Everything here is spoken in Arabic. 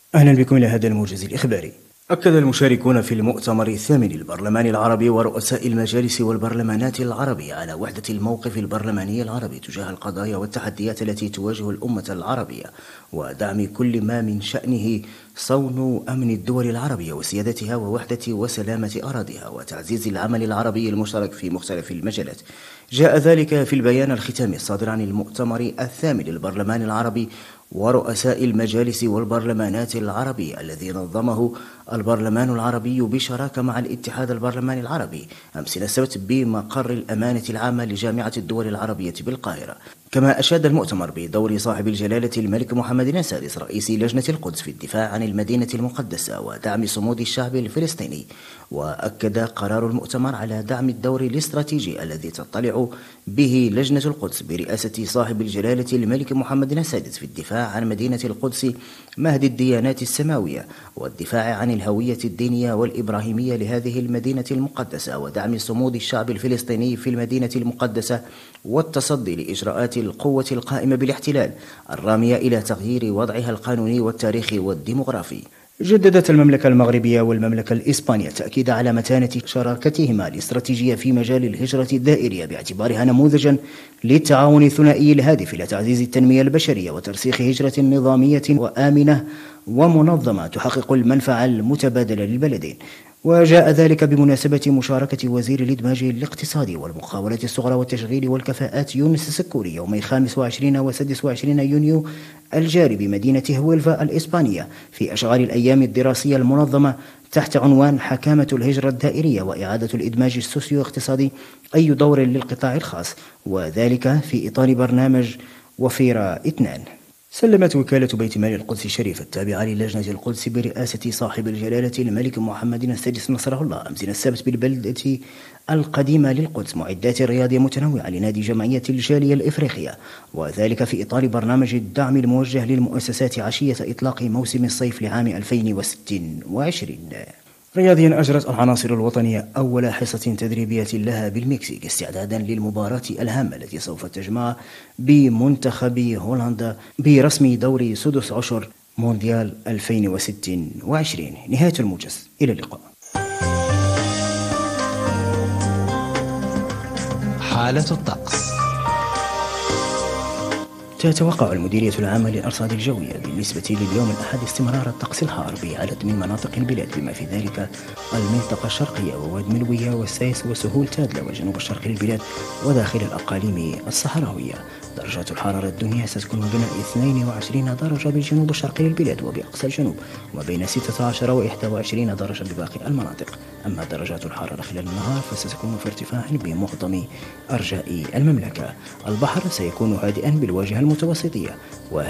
أهلا بكم إلى هذا الموجز الإخباري. أكد المشاركون في المؤتمر الثامن للبرلمان العربي ورؤساء المجالس والبرلمانات العربية على وحدة الموقف البرلماني العربي تجاه القضايا والتحديات التي تواجه الأمة العربية، ودعم كل ما من شأنه صون أمن الدول العربية وسيادتها ووحدة وسلامة أراضيها وتعزيز العمل العربي المشترك في مختلف المجالات. جاء ذلك في البيان الختامي الصادر عن المؤتمر الثامن للبرلمان العربي ورؤساء المجالس والبرلمانات العربية الذي نظمه البرلمان العربي بشراكة مع الاتحاد البرلماني العربي أمس السبت بمقر الأمانة العامة لجامعة الدول العربية بالقاهرة. كما أشاد المؤتمر بدور صاحب الجلالة الملك محمد السادس رئيس لجنة القدس في الدفاع عن المدينة المقدسة ودعم صمود الشعب الفلسطيني، وأكد قرار المؤتمر على دعم الدور الاستراتيجي الذي تطلع به لجنة القدس برئاسة صاحب الجلالة الملك محمد السادس في الدفاع عن مدينة القدس مهد الديانات السماوية والدفاع عن الهوية الدينية والإبراهيمية لهذه المدينة المقدسة ودعم صمود الشعب الفلسطيني في المدينة المقدسة والتصدي لإجراءات القوة القائمة بالاحتلال الرامية إلى تغيير وضعها القانوني والتاريخي والديمغرافي. جددت المملكة المغربية والمملكة الإسبانية التأكيد على متانة شراكتهما الاستراتيجية في مجال الهجرة الدائرية باعتبارها نموذجا للتعاون الثنائي الهادف إلى تعزيز التنمية البشرية وترسيخ هجرة نظامية وآمنة ومنظمة تحقق المنفعة المتبادلة للبلدين. وجاء ذلك بمناسبة مشاركة وزير الإدماج الاقتصادي والمقاولات الصغرى والتشغيل والكفاءات يونس سكوري يومي 25 و 26 يونيو الجاري بمدينة هويلفا الإسبانية في أشغال الأيام الدراسية المنظمة تحت عنوان حكامة الهجرة الدائرية وإعادة الإدماج السوسيو اقتصادي أي دور للقطاع الخاص، وذلك في إطار برنامج وفيرة 2. سلمت وكالة بيت مال القدس الشريف التابعة للجنة القدس برئاسة صاحب الجلالة الملك محمد السادس نصره الله أمس السبت بالبلدة القديمة للقدس معدات رياضية متنوعة لنادي جمعية الجالية الإفريقية، وذلك في إطار برنامج الدعم الموجه للمؤسسات عشية إطلاق موسم الصيف لعام 2026. رياضيا أجرت العناصر الوطنية أول حصة تدريبية لها بالمكسيك استعدادا للمباراة الهامة التي سوف تجمع بمنتخب هولندا برسم دور سدس عشر مونديال 2026. نهاية الموجز، إلى اللقاء. حالة الطقس. تتوقع المديرية العامة للأرصاد الجوية بالنسبة لليوم الأحد استمرار الطقس الحار بعدد من مناطق البلاد بما في ذلك المنطقة الشرقية وواد ملوية والسايس وسهول تادلة والجنوب الشرقي للبلاد وداخل الأقاليم الصحراوية. درجات الحرارة الدنيا ستكون بين 22 درجة بالجنوب الشرقي للبلاد وبأقصى الجنوب وبين 16 و 21 درجة بباقي المناطق. أما درجات الحرارة خلال النهار فستكون في ارتفاع بمعظم أرجاء المملكة. البحر سيكون هادئا بالواجهة المتوسطية